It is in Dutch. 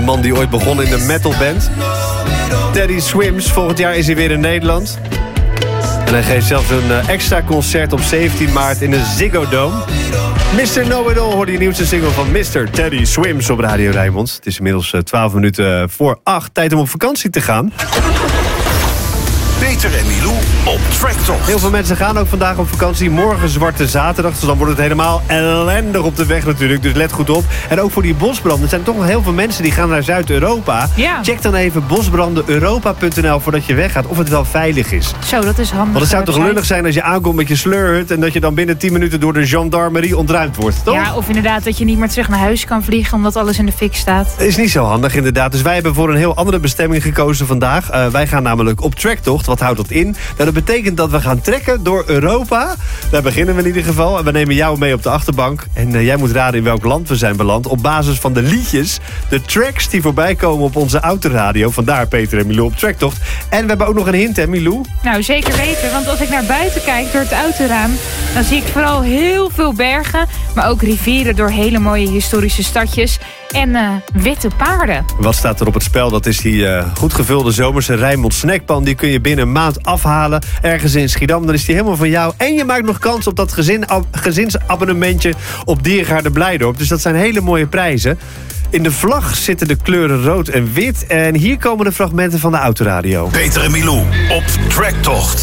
man die ooit begon in de metalband. Teddy Swims, volgend jaar is hij weer in Nederland. En hij geeft zelfs een extra concert op 17 maart in de Ziggo Dome. Mr. Know-It-All hoorde je nieuwste single van Mr. Teddy Swims op Radio Rijnmond. Het is inmiddels 12 minuten voor 8. Tijd om op vakantie te gaan. Peter en Milou op Tracktocht. Heel veel mensen gaan ook vandaag op vakantie. Morgen Zwarte Zaterdag, dus dan wordt het helemaal ellendig op de weg natuurlijk. Dus let goed op. En ook voor die bosbranden. Er zijn toch nog heel veel mensen die gaan naar Zuid-Europa. Ja. Check dan even bosbrandeneuropa.nl voordat je weggaat. Of het wel veilig is. Zo, dat is handig. Want het zou toch lullig zijn als je aankomt met je sleurhut... en dat je dan binnen 10 minuten door de gendarmerie ontruimd wordt, toch? Ja, of inderdaad dat je niet meer terug naar huis kan vliegen... omdat alles in de fik staat. Is niet zo handig, inderdaad. Dus wij hebben voor een heel andere bestemming gekozen vandaag. Wij gaan namelijk op tracktocht. Wat houdt dat in? Nou, dat betekent dat we gaan trekken door Europa. Daar beginnen we in ieder geval. En we nemen jou mee op de achterbank. En jij moet raden in welk land we zijn beland. Op basis van de liedjes, de tracks die voorbij komen op onze autoradio. Vandaar Peter en Milou op tracktocht. En we hebben ook nog een hint, hè Milou? Nou, zeker weten. Want als ik naar buiten kijk door het autoraam... dan zie ik vooral heel veel bergen. Maar ook rivieren door hele mooie historische stadjes. En witte paarden. Wat staat er op het spel? Dat is die goed gevulde zomerse Rijnmond snackpan. Die kun je binnen een maand afhalen. Ergens in Schiedam. Dan is die helemaal van jou. En je maakt nog kans op dat gezinsabonnementje op Diergaarde Blijdorp. Dus dat zijn hele mooie prijzen. In de vlag zitten de kleuren rood en wit. En hier komen de fragmenten van de autoradio. Peter en Milou op Tracktocht.